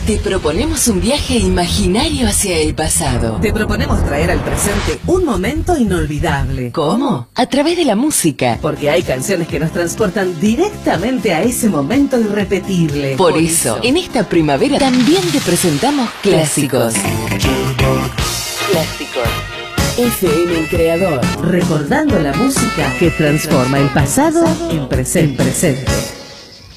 Te proponemos un viaje imaginario hacia el pasado. Te proponemos traer al presente un momento inolvidable. ¿Cómo? A través de la música. Porque hay canciones que nos transportan directamente a ese momento irrepetible. Por eso, en esta primavera también te presentamos clásicos. Clásicos. FM El Creador. Recordando la música que transforma el pasado en presente.